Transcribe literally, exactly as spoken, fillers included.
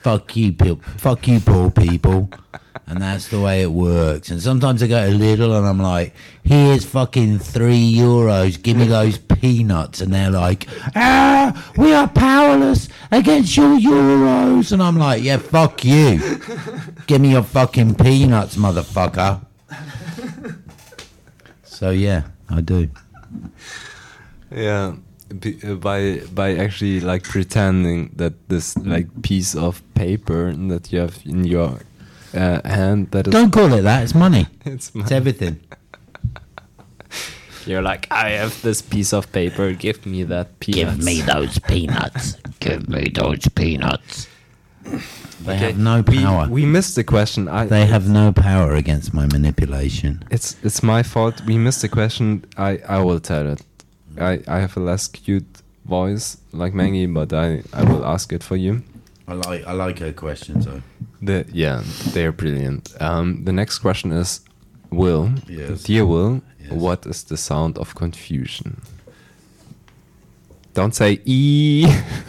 fuck you, pe- fuck you, poor people. And that's the way it works. And sometimes I go a little and I'm like, here's fucking three euros. Give me those peanuts. And they're like, ah, we are powerless against your euros. And I'm like, yeah, fuck you. Give me your fucking peanuts, motherfucker. So, yeah, I do. Yeah. B- uh, by by actually like pretending that this like piece of paper that you have in your uh, hand that is Don't call it that. It's money. it's, It's everything. You're like, I have this piece of paper, give me that peanuts. Give me those peanuts. Give me those peanuts. They Okay, have no power. We, we missed the question. I, They have no power against my manipulation. It's it's my fault. We missed the question. I, I will tell it. I, I have a less cute voice like Maggie, but I, I will ask it for you. I like I like her questions though. The yeah, they are brilliant. Um, the next question is, Will, Yes. dear Will, Yes. what is the sound of confusion? Don't say E.